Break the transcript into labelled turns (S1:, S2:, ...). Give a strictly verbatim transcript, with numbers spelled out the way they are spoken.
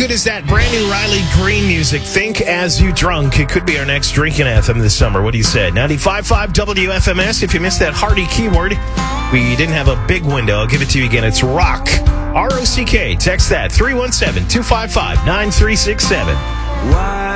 S1: good is that? Brand new Riley Green music. Think As You Drunk. It could be our next drinking anthem this summer. What do you say? ninety-five point five W F M S. If you missed that hearty keyword, we didn't have a big window. I'll give it to you again. It's rock. R O C K. Text that. three one seven, two five five, nine three six seven.
S2: Why?